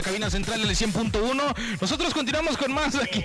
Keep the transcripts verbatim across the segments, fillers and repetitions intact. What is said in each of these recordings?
Cabina central del cien punto uno. Nosotros continuamos con más aquí.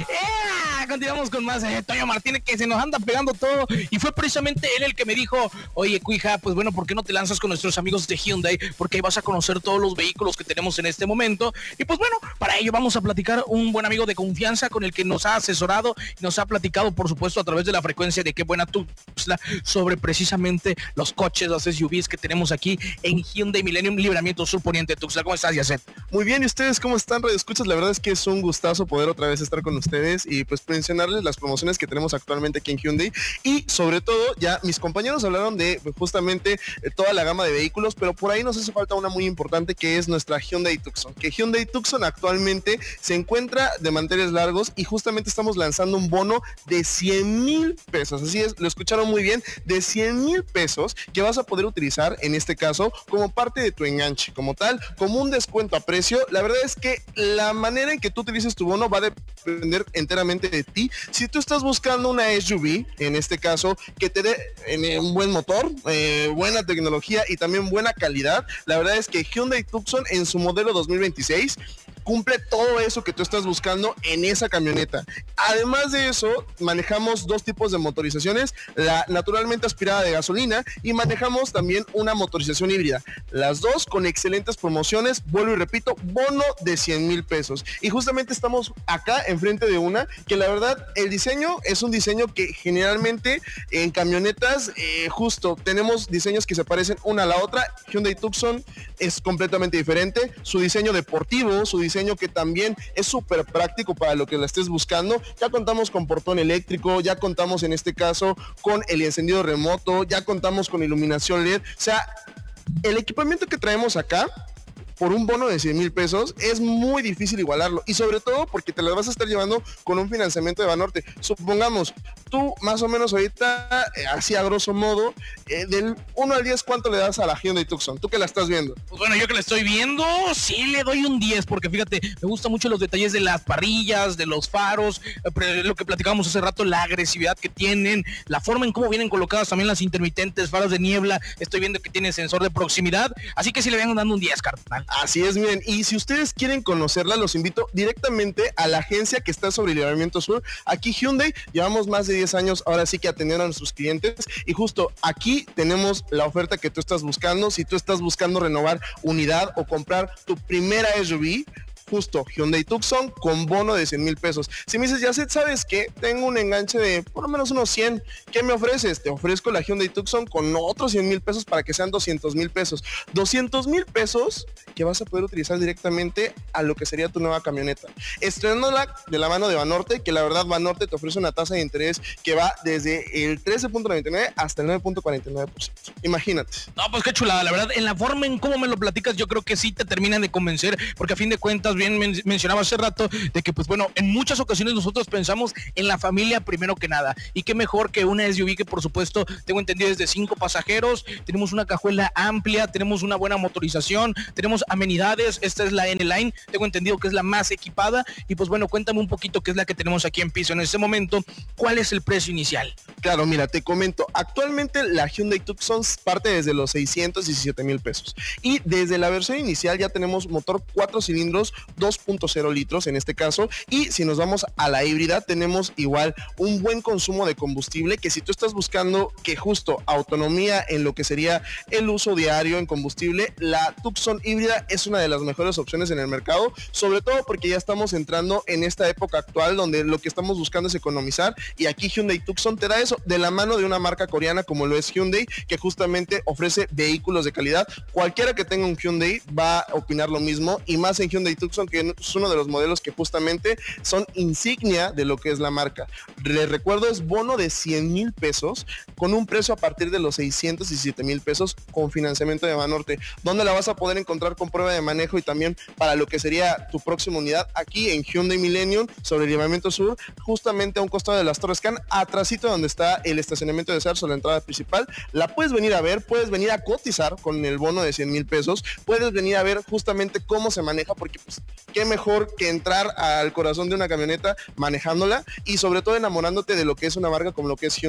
¡Ea! Continuamos con más. Eh, Toño Martínez, que se nos anda pegando todo. Y fue precisamente él el que me dijo: oye, Cuija, pues bueno, ¿por qué no te lanzas con nuestros amigos de Hyundai? Porque ahí vas a conocer todos los vehículos que tenemos en este momento. Y pues bueno, para ello vamos a platicar un buen amigo de confianza con el que nos ha asesorado y nos ha platicado, por supuesto, a través de la frecuencia de Qué Buena Tuxtla, sobre precisamente los coches, las S U Vs que tenemos aquí en Hyundai Millennium Libramiento Sur Poniente Tuxtla. ¿Cómo estás, Yacet? Muy bien, ¿y ustedes cómo están, Radio Escuchas? La verdad es que es un gustazo poder otra vez estar con ustedes y pues mencionarles las promociones que tenemos actualmente aquí en Hyundai. Y sobre todo, ya mis compañeros hablaron de pues, justamente eh, toda la gama de vehículos, pero por ahí nos hace falta una muy importante, que es nuestra Hyundai Tucson. Que Hyundai Tucson actualmente se encuentra de manteles largos y justamente estamos lanzando un bono de cien mil pesos. Así es, lo escucharon muy bien, de cien mil pesos que vas a poder utilizar en este caso como parte de tu enganche, como tal, como un descuento a precio. La verdad es que la manera en que tú utilices tu bono va a depender enteramente de ti. Si tú estás buscando una S U V, en este caso, que te dé eh, un buen motor, eh, buena tecnología y también buena calidad, la verdad es que Hyundai Tucson en su modelo dos mil veintiséis cumple todo eso que tú estás buscando en esa camioneta. Además de eso, manejamos dos tipos de motorizaciones, la naturalmente aspirada de gasolina y manejamos también una motorización híbrida. Las dos con excelentes promociones, vuelvo y repito, bono de cien mil pesos. Y justamente estamos acá enfrente de una que la verdad el diseño es un diseño que generalmente en camionetas eh, justo tenemos diseños que se parecen una a la otra. Hyundai Tucson es completamente diferente, su diseño deportivo, su diseño que también es súper práctico para lo que la estés buscando. Ya contamos con portón eléctrico, ya contamos en este caso con el encendido remoto, ya contamos con iluminación L E D. O sea, el equipamiento que traemos acá por un bono de cien mil pesos es muy difícil igualarlo, y sobre todo porque te las vas a estar llevando con un financiamiento de Banorte. Supongamos, tú más o menos ahorita, eh, así a grosso modo, eh, del uno al diez, ¿cuánto le das a la Hyundai Tucson? ¿Tú que la estás viendo? Pues bueno, yo que la estoy viendo, sí le doy un diez, porque fíjate, me gustan mucho los detalles de las parrillas, de los faros, eh, lo que platicábamos hace rato, la agresividad que tienen, la forma en cómo vienen colocadas también las intermitentes, faros de niebla. Estoy viendo que tiene sensor de proximidad, así que sí le vengo dando un diez, carnal. Así es, miren, y si ustedes quieren conocerla, los invito directamente a la agencia que está sobre el Libramiento Sur. Aquí Hyundai, llevamos más de diez años ahora sí que atendiendo a nuestros clientes, y justo aquí tenemos la oferta que tú estás buscando. Si tú estás buscando renovar unidad o comprar tu primera S U V, justo Hyundai Tucson con bono de cien mil pesos. Si me dices, Yacet, ¿sabes qué? Tengo un enganche de por lo menos unos cien. ¿Qué me ofreces? Te ofrezco la Hyundai Tucson con otros cien mil pesos para que sean doscientos mil pesos. doscientos mil pesos que vas a poder utilizar directamente a lo que sería tu nueva camioneta. Estrenándola de la mano de Banorte, que la verdad Banorte te ofrece una tasa de interés que va desde el trece punto noventa y nueve hasta el nueve punto cuarenta y nueve por ciento. Imagínate. No, pues qué chulada, la verdad, en la forma en cómo me lo platicas, yo creo que sí te terminan de convencer, porque a fin de cuentas, bien men- mencionaba hace rato, de que pues bueno, en muchas ocasiones nosotros pensamos en la familia primero que nada, y qué mejor que una S U V que por supuesto, tengo entendido, es de cinco pasajeros, tenemos una cajuela amplia, tenemos una buena motorización, tenemos amenidades. Esta es la N-Line, tengo entendido que es la más equipada, y pues bueno, cuéntame un poquito qué es la que tenemos aquí en piso en este momento. ¿Cuál es el precio inicial? Claro, mira, te comento, actualmente la Hyundai Tucson parte desde los seiscientos diecisiete mil pesos, y desde la versión inicial ya tenemos motor cuatro cilindros, dos punto cero litros en este caso, y si nos vamos a la híbrida tenemos igual un buen consumo de combustible, que si tú estás buscando que justo autonomía en lo que sería el uso diario en combustible, la Tucson híbrida es una de las mejores opciones en el mercado, sobre todo porque ya estamos entrando en esta época actual donde lo que estamos buscando es economizar, y aquí Hyundai Tucson te da eso de la mano de una marca coreana como lo es Hyundai, que justamente ofrece vehículos de calidad. Cualquiera que tenga un Hyundai va a opinar lo mismo, y más en Hyundai Tucson, que es uno de los modelos que justamente son insignia de lo que es la marca. Les recuerdo, es bono de cien mil pesos con un precio a partir de los seiscientos diecisiete mil pesos con financiamiento de Banorte, donde la vas a poder encontrar con prueba de manejo y también para lo que sería tu próxima unidad aquí en Hyundai Millennium sobre el Libramiento Sur, justamente a un costado de las Torres Can, atrásito donde está el estacionamiento de Sarso, la entrada principal. La puedes venir a ver, puedes venir a cotizar con el bono de cien mil pesos, puedes venir a ver justamente cómo se maneja, porque pues qué mejor que entrar al corazón de una camioneta manejándola y sobre todo enamorándote de lo que es una marca como lo que es Hyundai.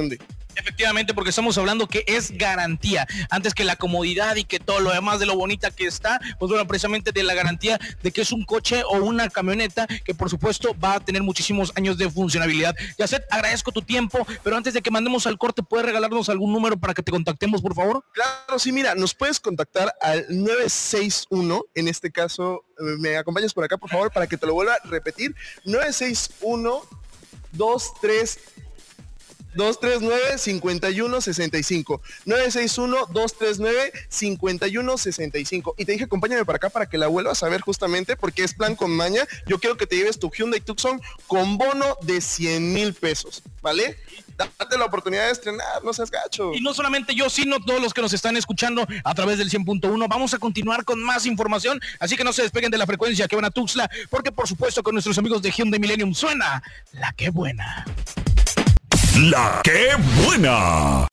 Efectivamente, porque estamos hablando que es garantía, antes que la comodidad y que todo lo demás de lo bonita que está, pues bueno, precisamente de la garantía de que es un coche o una camioneta que por supuesto va a tener muchísimos años de funcionabilidad. Yacet, agradezco tu tiempo, pero antes de que mandemos al corte, ¿puedes regalarnos algún número para que te contactemos, por favor? Claro, sí, mira, nos puedes contactar al nueve seis uno, en este caso, me acompañas por acá, por favor, para que te lo vuelva a repetir, nueve seis uno, dos tres dos tres nueve, cinco uno seis cinco, nueve seis uno, dos tres nueve, cinco uno seis cinco. Y te dije, acompáñame para acá para que la vuelvas a ver justamente, porque es plan con maña. Yo quiero que te lleves tu Hyundai Tucson con bono de cien mil pesos, ¿vale? Date la oportunidad de estrenar, no seas gacho. Y no solamente yo, sino todos los que nos están escuchando a través del cien punto uno. Vamos a continuar con más información, así que no se despeguen de la frecuencia que van a Tuxtla, porque por supuesto con nuestros amigos de Hyundai Millennium suena La Qué Buena. La Qué Buena.